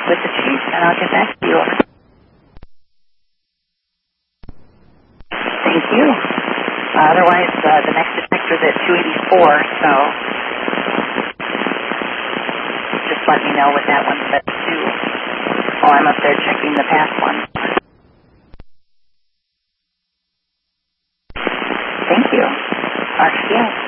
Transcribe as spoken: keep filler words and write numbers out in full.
with the chief, and I'll get back to you. Thank you. Uh, otherwise, uh, the next detector's at two eighty-four, so just let me know what that one's set to while I'm up there checking the past one. Thank you. R C S.